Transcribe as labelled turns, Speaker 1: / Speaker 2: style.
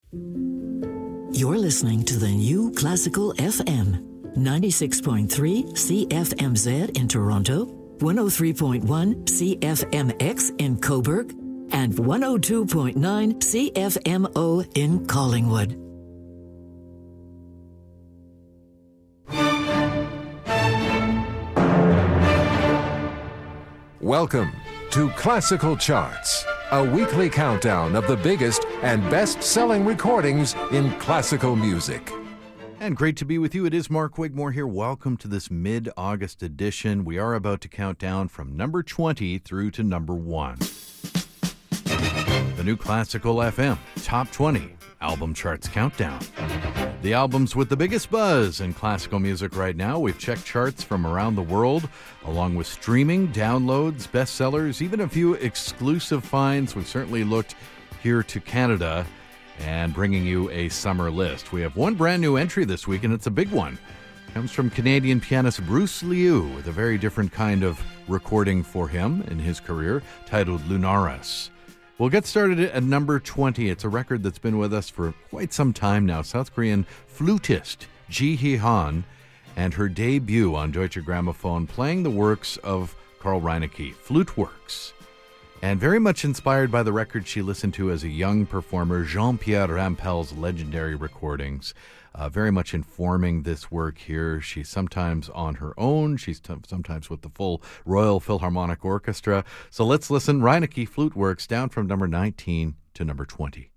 Speaker 1: You're listening to the new Classical FM, 96.3 CFMZ in Toronto, 103.1 CFMX in Cobourg, and 102.9 CFMO in Collingwood.
Speaker 2: Welcome to Classical Charts, a weekly countdown of the biggest and best-selling recordings in classical music.
Speaker 3: And great to be with you. It is Mark Wigmore here. Welcome to this mid-August edition. We are about to count down from number 20 through to number 1. The new Classical FM Top 20 Album Charts Countdown. The albums with the biggest buzz in classical music right now. We've checked charts from around the world, along with streaming, downloads, bestsellers, even a few exclusive finds. We've certainly looked here to Canada and bringing you a summer list. We have one brand new entry this week, and it's a big one. It comes from Canadian pianist Bruce Liu, with a very different kind of recording for him in his career, titled Lunaris. We'll get started at number 20. It's a record that's been with us for quite some time now. South Korean flutist Ji Hee-han and her debut on Deutsche Grammophon, playing the works of Carl Reinecke, Flute Works. And very much inspired by the record she listened to as a young performer, Jean-Pierre Rampal's legendary recordings. Very much informing this work here. She's sometimes on her own. She's sometimes with the full Royal Philharmonic Orchestra. So let's listen. Reinecke Flute Works, down from number 19 to number 20.